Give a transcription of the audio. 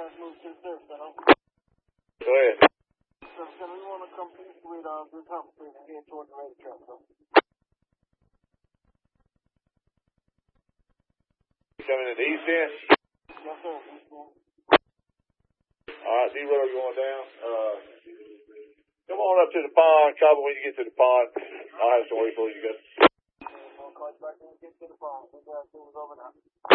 guys move to this, Go ahead. So, we want to come peacefully to do conversation and get towards the racetrack, so. Coming in the east end? Yes, sir. East end. Alright, D-Road going down. Come on up to the pond. Call me when you get to the pond. I'll have some wait for you guys. We'll call you back when we get to the pond. We got things over now.